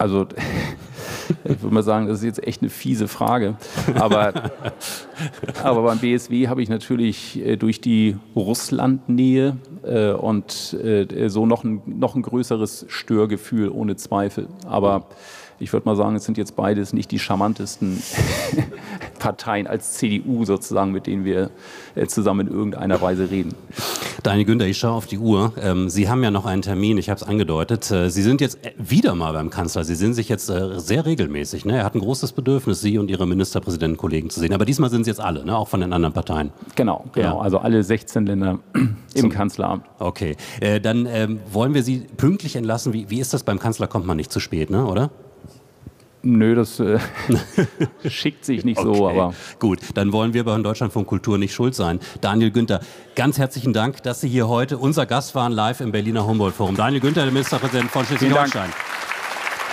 Also ich würde mal sagen, das ist jetzt echt eine fiese Frage. Aber beim BSW habe ich natürlich durch die Russlandnähe und so noch ein größeres Störgefühl, ohne Zweifel. Aber ich würde mal sagen, es sind jetzt beides nicht die charmantesten Parteien als CDU sozusagen, mit denen wir zusammen in irgendeiner Weise reden. Daniel Günther, ich schaue auf die Uhr. Sie haben ja noch einen Termin, ich habe es angedeutet. Sie sind jetzt wieder mal beim Kanzler. Sie sehen sich jetzt sehr regelmäßig. Ne? Er hat ein großes Bedürfnis, Sie und Ihre Ministerpräsidentenkollegen zu sehen. Aber diesmal sind es jetzt alle, ne? Auch von den anderen Parteien. Genau. Ja. Also alle 16 Länder im Kanzleramt. Okay, dann wollen wir Sie pünktlich entlassen. Wie ist das? Beim Kanzler kommt man nicht zu spät, ne? Oder? Nö, das schickt sich nicht so, aber... Gut, dann wollen wir bei Deutschlandfunk Kultur nicht schuld sein. Daniel Günther, ganz herzlichen Dank, dass Sie hier heute unser Gast waren, live im Berliner Humboldt-Forum. Daniel Günther, der Ministerpräsident von Schleswig-Holstein.